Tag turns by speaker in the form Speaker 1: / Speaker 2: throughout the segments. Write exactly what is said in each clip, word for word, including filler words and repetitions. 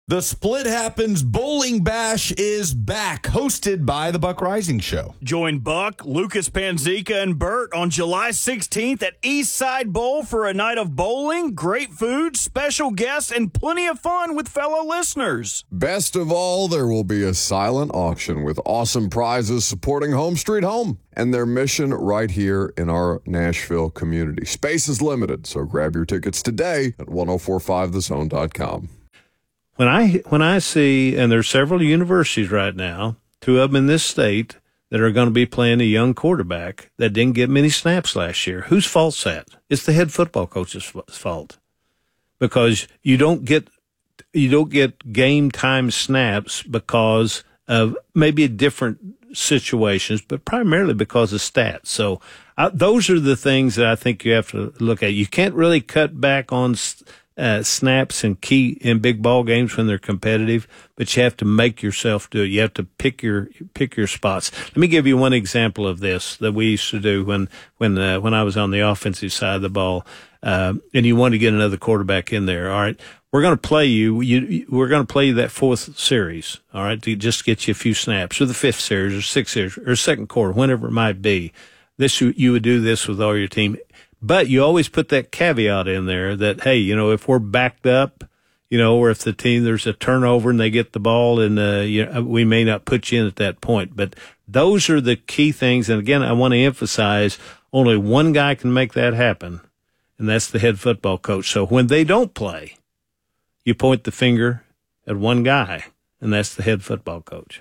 Speaker 1: The Split Happens Bowling Bash is back, hosted by the Buck Rising Show.
Speaker 2: Join Buck, Lucas Panzica, and Bert on July sixteenth at Eastside Bowl for a night of bowling, great food, special guests, and plenty of fun with fellow listeners.
Speaker 3: Best of all, there will be a silent auction with awesome prizes supporting Home Street Home and their mission right here in our Nashville community. Space is limited, so grab your tickets today at ten forty-five the zone dot com.
Speaker 4: When I when I see, and there's several universities right now, two of them in this state, that are going to be playing a young quarterback that didn't get many snaps last year. Whose fault's that? It's the head football coach's fault, because you don't get you don't get game time snaps because of maybe different situations, but primarily because of stats. So I, those are the things that I think you have to look at. You can't really cut back on Uh, snaps and key in big ball games when they're competitive, but you have to make yourself do it. You have to pick your pick your spots. Let me give you one example of this that we used to do when when uh, when I was on the offensive side of the ball, uh, and you want to get another quarterback in there. All right, we're going to play you. You we're going to play you that fourth series. All right, to just get you a few snaps, or the fifth series, or sixth series, or second quarter, whenever it might be. This you would do this with all your team. But you always put that caveat in there that, hey, you know, if we're backed up, you know, or if the team, there's a turnover and they get the ball, and uh, you know, we may not put you in at that point. But those are the key things. And again, I want to emphasize only one guy can make that happen, and that's the head football coach. So when they don't play, you point the finger at one guy, and that's the head football coach.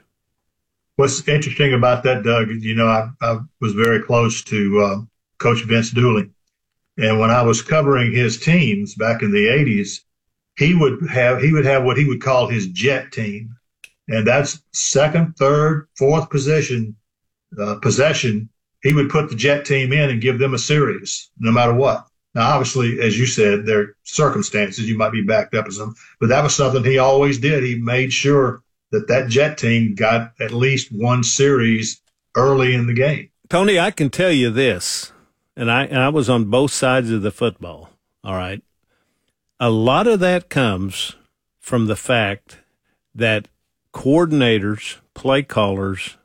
Speaker 5: What's interesting about that, Doug, you know, I, I was very close to uh, Coach Vince Dooley. And when I was covering his teams back in the eighties, he would have he would have what he would call his jet team, and that's second, third, fourth position uh, possession. He would put the jet team in and give them a series, no matter what. Now, obviously, as you said, there are circumstances you might be backed up or something, but that was something he always did. He made sure that that jet team got at least one series early in the game.
Speaker 4: Tony, I can tell you this. And I and I was on both sides of the football, all right? A lot of that comes from the fact that coordinators, play callers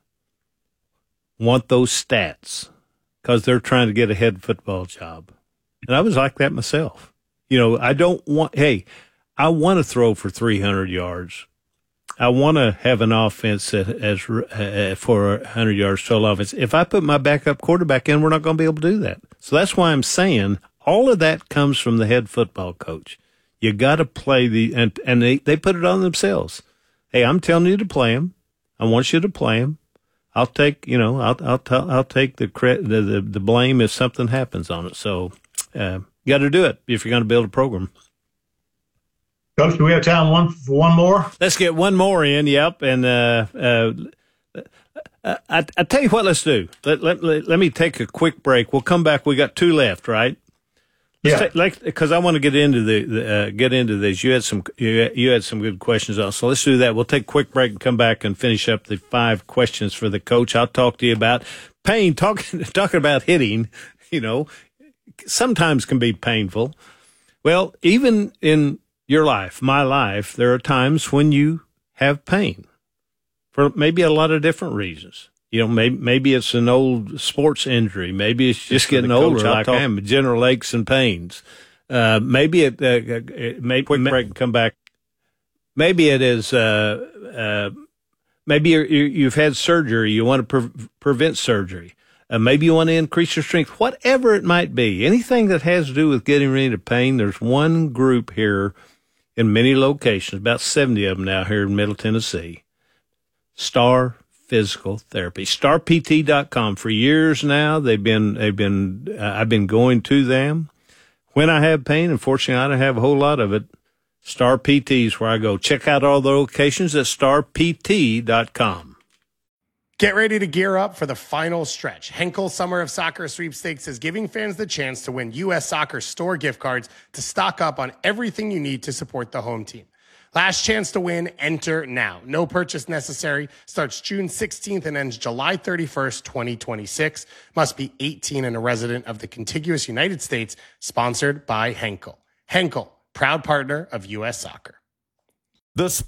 Speaker 4: want those stats because they're trying to get a head football job. And I was like that myself. You know, I don't want, hey, I want to throw for three hundred yards. I want to have an offense that as uh, for one hundred yards total offense. If I put my backup quarterback in, we're not going to be able to do that. So that's why I'm saying all of that comes from the head football coach. You got to play the and and they, they put it on themselves. Hey, I'm telling you to play him. I want you to play him. I'll take you know I'll I'll t- I'll take the, cre- the the the blame if something happens on it. So uh, you got to do it if you're going to build a program.
Speaker 5: Coach, do we have time one for one more?
Speaker 4: Let's get one more in. Yep, and uh, uh, I I tell you what, let's do. Let, let let let me take a quick break. We'll come back. We got two left, right? Let's
Speaker 5: yeah.
Speaker 4: Take, like, because I want to get into the, the uh, get into this. You had some you, you had some good questions on, so let's do that. We'll take a quick break and come back and finish up the five questions for the coach. I'll talk to you about pain. Talking talking about hitting, you know, sometimes can be painful. Well, even in your life, my life, there are times when you have pain for maybe a lot of different reasons. You know, maybe, maybe it's an old sports injury. Maybe it's just getting older, like I am, general aches and pains. Uh, maybe it, uh, it may quick break and come back. Maybe it is, uh, uh, maybe you're, you've had surgery. You want to pre- prevent surgery. Uh, maybe you want to increase your strength, whatever it might be. Anything that has to do with getting rid of pain, there's one group here in many locations, about seventy of them now here in Middle Tennessee, Star Physical Therapy. star p t dot com. For years now, they've been, they've been, uh, I've been going to them. When I have pain, unfortunately, I don't have a whole lot of it. Star P T is where I go. Check out all the locations at star p t dot com.
Speaker 6: Get ready to gear up for the final stretch. Henkel Summer of Soccer Sweepstakes is giving fans the chance to win U S Soccer store gift cards to stock up on everything you need to support the home team. Last chance to win, enter now. No purchase necessary. Starts June sixteenth and ends July thirty-first, twenty twenty-six. Must be eighteen and a resident of the contiguous United States. Sponsored by Henkel. Henkel, proud partner of U S Soccer.
Speaker 1: The